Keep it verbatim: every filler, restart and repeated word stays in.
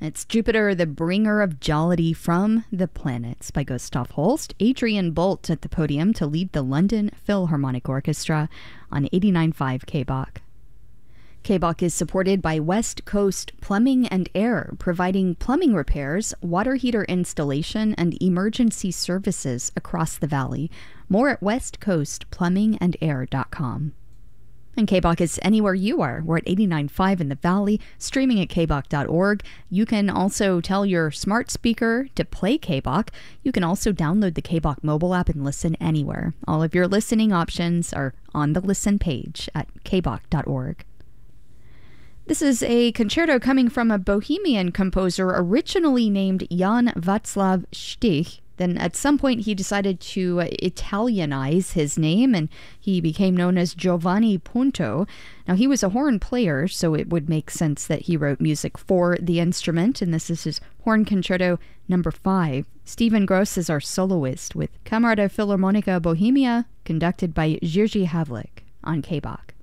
It's Jupiter, the bringer of jollity from the planets by Gustav Holst. Adrian Bolt at the podium to lead the London Philharmonic Orchestra on eighty-nine point five K B O C. K B O C is supported by West Coast Plumbing and Air, providing plumbing repairs, water heater installation, and emergency services across the valley. More at west coast plumbing and air dot com. And K B O C is anywhere you are. We're at eighty-nine point five in the valley, streaming at k b o c dot org. You can also tell your smart speaker to play K B O C. You can also download the K B O C mobile app and listen anywhere. All of your listening options are on the listen page at k b o c dot org. This is a concerto coming from a Bohemian composer originally named Jan Václav Stich. Then at some point he decided to Italianize his name and he became known as Giovanni Punto. Now he was a horn player, so it would make sense that he wrote music for the instrument, and this is his Horn Concerto number five. Stephen Gross is our soloist with Camerata Philharmonica Bohemia, conducted by Jiří Havlík on K B O C.